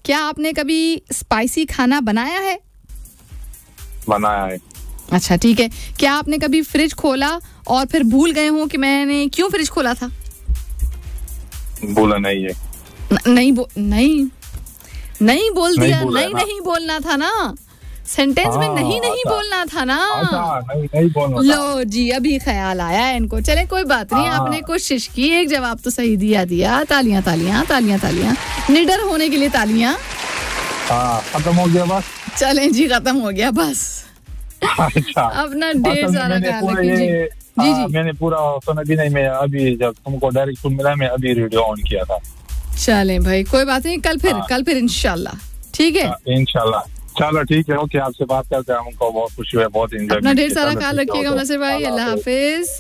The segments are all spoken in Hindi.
क्या आपने कभी स्पाइसी खाना बनाया है? बनाया है। अच्छा ठीक है। क्या आपने कभी फ्रिज खोला और फिर भूल गए हो कि मैंने क्यों फ्रिज खोला था? बोला नहीं है। नहीं बोल दिया। नहीं बोलना था ना, सेंटेंस में नहीं बोलना था ना। नहीं बोलना। लो जी, अभी ख्याल आया इनको। चले कोई बात नहीं, आपने कोशिश की, एक जवाब तो सही दिया। तालियां तालियां तालियां तालियां, निडर होने के लिए तालियां। खत्म हो गया बस। चलें जी, खत्म हो गया बस। अच्छा, अपना ढेर सारा ख्याल रखिए जी। मैंने पूरा सुना भी नहीं, मैं अभी जब तुमको डायरेक्ट सुन मिला मैं अभी रेडियो ऑन किया था। चलें भाई, कोई बात नहीं, कल फिर इंशाल्लाह। ठीक है, इंशाल्लाह। चलो ठीक है, ओके, आपसे बात करके हमको बहुत खुशी हुई, बहुत एंजॉय। अपना ढेर सारा ख्याल रखिएगा मुनस्सिर भाई, अल्लाह हाफिज।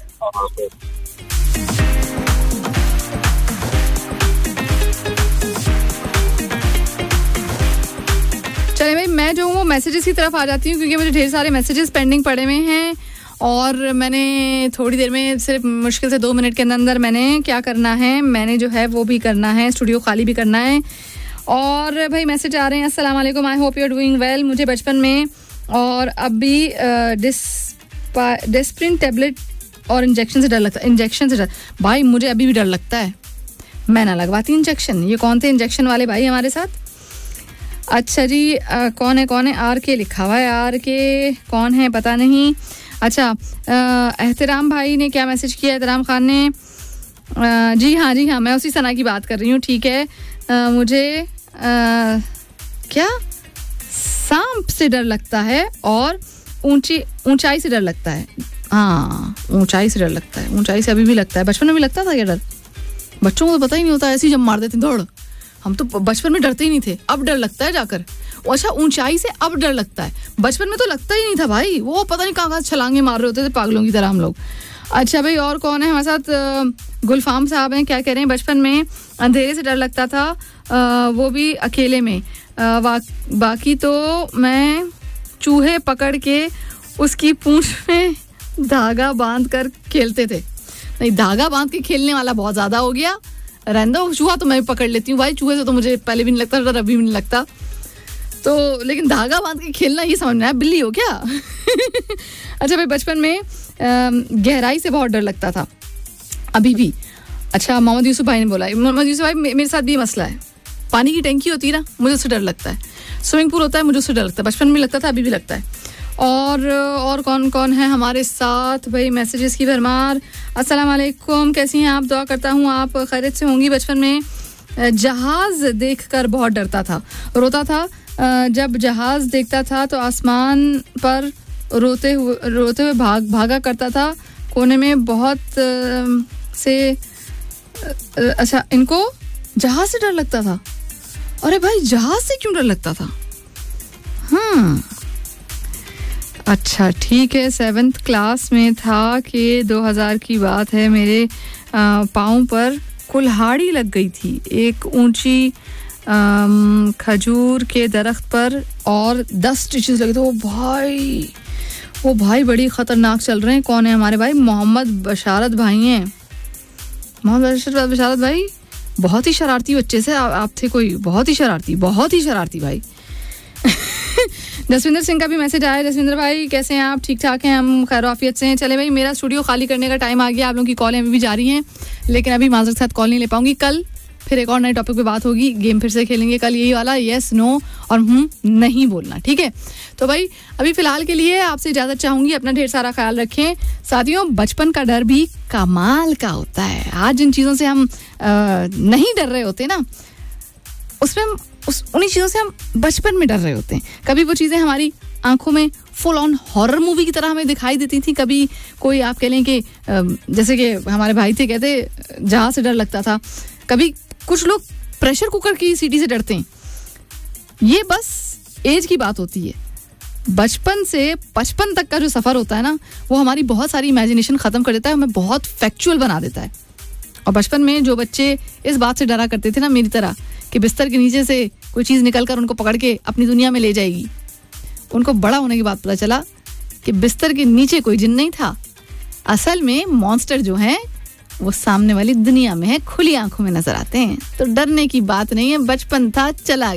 चले भाई, मैं जो हूँ वो मैसेजेस की तरफ आ जाती हूँ, क्योंकि मुझे ढेर सारे मैसेजेस पेंडिंग पड़े हुए हैं और मैंने थोड़ी देर में, सिर्फ मुश्किल से 2 मिनट के अंदर मैंने क्या करना है, मैंने जो है वो भी करना है, स्टूडियो खाली भी करना है। और भाई मैसेज आ रहे हैं, अस्सलाम वालेकुम, I hope you are doing well. मुझे बचपन में और अभी डिस्प्रिन टेबलेट और इंजेक्शन से डर लगता है। इंजेक्शन से डर, भाई मुझे अभी भी डर लगता है, मैं ना लगवाती इंजेक्शन। ये कौन थे इंजेक्शन वाले भाई हमारे साथ? अच्छा जी, कौन है? आर के लिखा हुआ है, आर के कौन है पता नहीं। अच्छा, एहतराम भाई ने क्या मैसेज किया? एहतराम खान ने, जी हाँ, मैं उसी सना की बात कर रही हूँ। ठीक है, मुझे क्या सांप से डर लगता है और ऊंचाई से डर लगता है। हाँ, ऊंचाई से डर लगता है, ऊंचाई से अभी भी लगता है। बचपन में भी लगता था क्या डर? बच्चों को तो पता ही नहीं होता, ऐसे ही जब मार देते दौड़। हम तो बचपन में डरते ही नहीं थे, अब डर लगता है जाकर। अच्छा, ऊंचाई से अब डर लगता है, बचपन में तो लगता ही नहीं था भाई, वो पता नहीं कहाँ छलांगे मार रहे होते थे पागलों की तरह हम लोग। अच्छा भाई, और कौन है हमारे साथ? गुलफाम साहब हैं, क्या कह रहे हैं? बचपन में अंधेरे से डर लगता था, वो भी अकेले में। बाकी तो मैं चूहे पकड़ के उसकी पूंछ में धागा बांध कर खेलते थे। नहीं, धागा बांध के खेलने वाला बहुत ज्यादा हो गया। रहने, चूहा तो मैं पकड़ लेती हूँ भाई, चूहे से तो मुझे पहले भी नहीं लगता, डर अभी भी नहीं लगता। तो लेकिन धागा बांध के खेलना, ये समझ में आया, बिल्ली हो क्या? अच्छा भाई, बचपन में गहराई से बहुत डर लगता था, अभी भी। अच्छा, मोहम्मद यूसुफ भाई ने बोला, मोहम्मद यूसुफ भाई मेरे साथ भी मसला है। पानी की टंकी होती है ना, मुझे उससे डर लगता है। स्विमिंग पूल होता है, मुझे उससे डर लगता है। बचपन में लगता था, अभी भी लगता है। और कौन है हमारे साथ भाई? मैसेजेस की भरमार। अस्सलाम वालेकुम, कैसी हैं आप? दुआ करता हूँ आप खैरियत से होंगी। बचपन में जहाज देखकर बहुत डरता था, रोता था जब जहाज देखता था तो आसमान पर रोते हुए भागा करता था। कोने में बहुत से अच्छा, इनको जहाज से डर लगता था। अरे भाई, जहाज से क्यों डर लगता था? अच्छा ठीक है, 7th क्लास में था कि 2000 की बात है, मेरे पाँव पर कुल्हाड़ी लग गई थी एक ऊंची खजूर के दरख्त पर और 10 स्टिचेस लगे थे। वो भाई बड़ी खतरनाक चल रहे हैं। कौन है हमारे भाई? मोहम्मद बशारत भाई हैं। मोहम्मद बशारत भाई बहुत ही शरारती बच्चे से आप थे, कोई बहुत ही शरारती भाई। जसविंदर सिंह का भी मैसेज आया। जसविंदर भाई कैसे हैं आप? ठीक ठाक हैं, हम खैर आफियत से हैं। चले भाई, मेरा स्टूडियो खाली करने का टाइम आ गया। आप लोगों की कॉलें अभी भी जारी हैं, लेकिन अभी माजरत के साथ कॉल नहीं ले पाऊंगी। कल फिर एक और नए टॉपिक पे बात होगी, गेम फिर से खेलेंगे कल, यही वाला यस नो और नहीं बोलना, ठीक है? तो भाई अभी फिलहाल के लिए आपसे इजाजत चाहूंगी। अपना ढेर सारा ख्याल रखें साथियों। बचपन का डर भी कमाल का होता है। आज जिन चीज़ों से हम नहीं डर रहे होते ना, उसमें उन्हीं चीज़ों से हम बचपन में डर रहे होते हैं। कभी वो चीज़ें हमारी आंखों में फुल ऑन हॉरर मूवी की तरह हमें दिखाई देती थी। कभी कोई आप कह लें कि जैसे कि हमारे भाई थे, कहते जहाज से डर लगता था। कभी कुछ लोग प्रेशर कुकर की सीटी से डरते हैं। ये बस एज की बात होती है। बचपन से 55 तक का जो सफ़र होता है ना, वो हमारी बहुत सारी इमेजिनेशन ख़त्म कर देता है, हमें बहुत फैक्चुअल बना देता है। और बचपन में जो बच्चे इस बात से डरा करते थे ना, मेरी तरह, कि बिस्तर के नीचे से कोई चीज़ निकल कर उनको पकड़ के अपनी दुनिया में ले जाएगी, उनको बड़ा होने के बाद पता चला कि बिस्तर के नीचे कोई जिन नहीं था। असल में मॉन्स्टर जो हैं वो सामने वाली दुनिया में है, खुली आंखों में नजर आते हैं। तो डरने की बात नहीं है, बचपन था, चला